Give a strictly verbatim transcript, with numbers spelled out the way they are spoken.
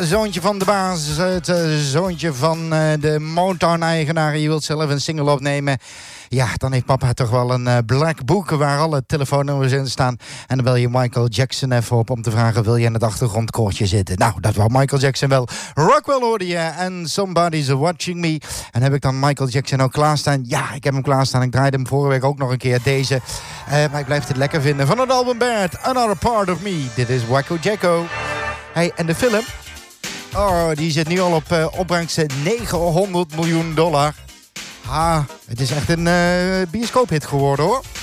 zoontje van de baas, het uh, zoontje van uh, de Motown-eigenaar. Je wilt zelf een single opnemen. Ja, dan heeft papa toch wel een uh, black book waar alle telefoonnummers in staan. En dan bel je Michael Jackson even op om te vragen: wil je in het achtergrondkoortje zitten? Nou, dat wou Michael Jackson wel. Rockwell hoorde je en Somebody's Watching Me. En heb ik dan Michael Jackson ook klaarstaan? Ja, ik heb hem klaarstaan. Ik draaide hem vorige week ook nog een keer, deze. Uh, maar ik blijf het lekker vinden. Van het album Bad, Another Part of Me. Dit is Wacko Jacko. Hey, en de film? Oh, die zit nu al op uh, opbrengst negenhonderd miljoen dollar. Ah, het is echt een uh, bioscoophit geworden, hoor.